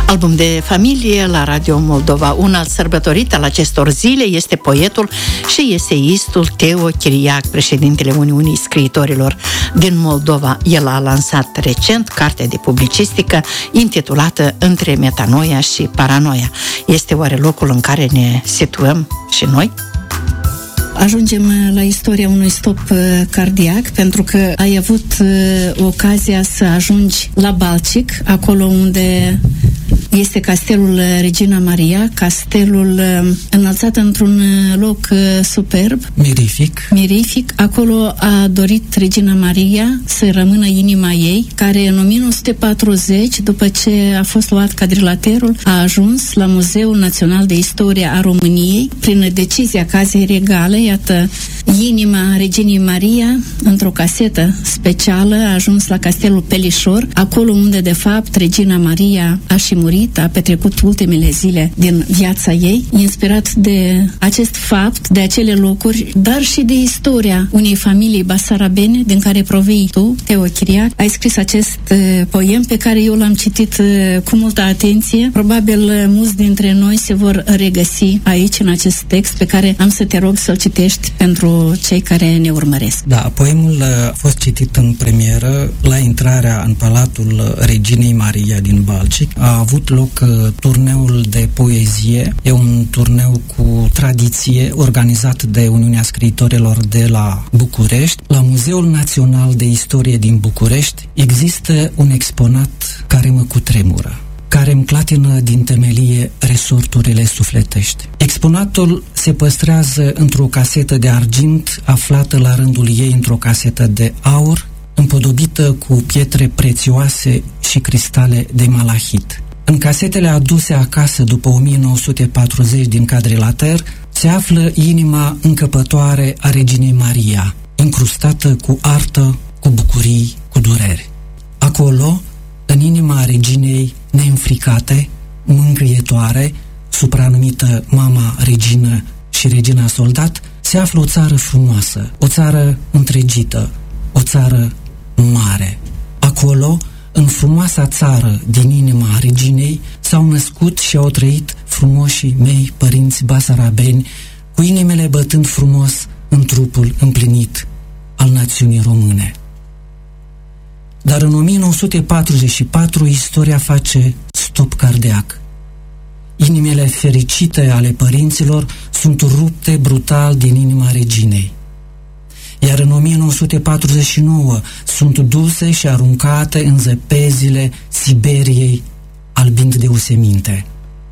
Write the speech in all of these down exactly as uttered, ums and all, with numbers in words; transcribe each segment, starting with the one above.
Album de familie la Radio Moldova. Un alt sărbătorit al acestor zile este poetul și eseistul Teo Chiriac, președintele Uniunii Scriitorilor din Moldova. El a lansat recent cartea de publicistică intitulată Între metanoia și paranoia. Este oare locul în care ne situăm și noi? Ajungem la istoria unui stop cardiac, pentru că ai avut ocazia să ajungi la Balcic, acolo unde este castelul Regina Maria, castelul înălțat într-un loc superb. Mirific. Mirific. Acolo a dorit Regina Maria să rămână inima ei, care în o mie nouă sute patruzeci, după ce a fost luat cadrilaterul, a ajuns la Muzeul Național de Istorie a României. Prin decizia Casei Regale, iată, inima Reginei Maria, într-o casetă specială, a ajuns la castelul Pelișor, acolo unde, de fapt, Regina Maria a și murit, a petrecut ultimele zile din viața ei, inspirat de acest fapt, de acele locuri, dar și de istoria unei familii basarabene, din care provii tu, Teo Chiriac. Ai scris acest uh, poem pe care eu l-am citit uh, cu multă atenție. Probabil uh, mulți dintre noi se vor regăsi aici, în acest text, pe care am să te rog să-l citești pentru cei care ne urmăresc. Da, poemul a fost citit în premieră la intrarea în Palatul Reginei Maria din Balcic. A avut loc turneul de poezie. E un turneu cu tradiție organizat de Uniunea Scriitorilor de la București. La Muzeul Național de Istorie din București există un exponat care mă cutremură, care îmi clatină din temelie resorturile sufletești. Exponatul se păstrează într-o casetă de argint, aflată la rândul ei într-o casetă de aur, împodobită cu pietre prețioase și cristale de malahit. În casetele aduse acasă după o mie nouă sute patruzeci din cadrilater se află inima încăpătoare a Reginei Maria, încrustată cu artă, cu bucurii, cu dureri. Acolo, în inima reginei neînfricate, mângâietoare, supranumită Mama Regină și Regina Soldat, se află o țară frumoasă, o țară întregită, o țară mare. Acolo, în frumoasa țară din inima reginei, s-au născut și au trăit frumoșii mei părinți basarabeni, cu inimile bătând frumos în trupul împlinit al națiunii române. Dar în o mie nouă sute patruzeci și patru istoria face stop cardiac. Inimile fericite ale părinților sunt rupte brutal din inima reginei. Iar în o mie nouă sute patruzeci și nouă sunt duse și aruncate în zăpezile Siberiei, albind de useminte.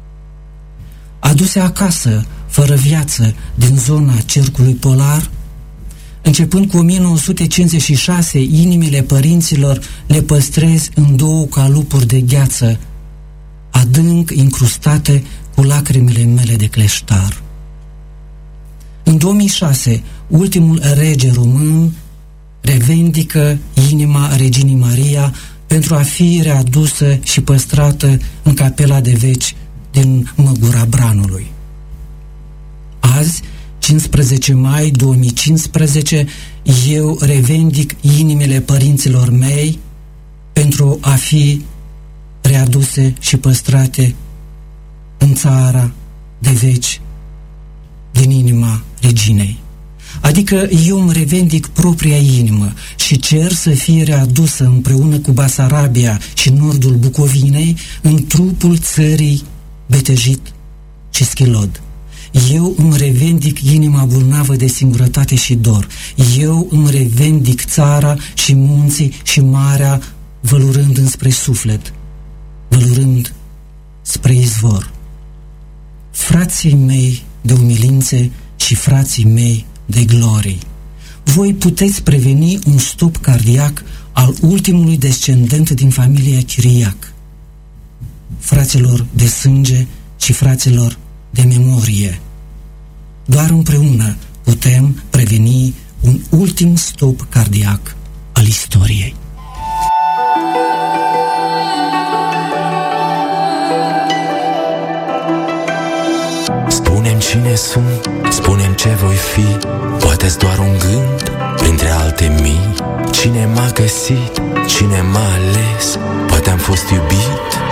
Aduse acasă, fără viață, din zona cercului polar, începând cu o mie nouă sute cincizeci și șase, inimile părinților le păstrez în două calupuri de gheață, adânc incrustate cu lacrimile mele de cleștar. În două mii șase, ultimul rege român revendică inima Reginei Maria pentru a fi readusă și păstrată în capela de veci din Măgura Branului. Azi, cincisprezece mai două mii cincisprezece, eu revendic inimile părinților mei pentru a fi readuse și păstrate în țara de veci din inima reginei. Adică eu îmi revendic propria inimă și cer să fie readusă împreună cu Basarabia și nordul Bucovinei în trupul țării Betejit și Schilod. Eu îmi revendic inima bolnavă de singurătate și dor. Eu îmi revendic țara și munții și marea, vălurând înspre suflet, vălurând spre izvor. Frații mei de umilințe și frații mei de glorii, voi puteți preveni un stop cardiac al ultimului descendent din familia Chiriac, fraților de sânge și fraților de memorie. Doar împreună putem preveni un ultim stop cardiac al istoriei. Spune-mi cine sunt, spune-mi ce voi fi, poate-s doar un gând printre alte mii. Cine m-a găsit, cine m-a ales, poate am fost iubit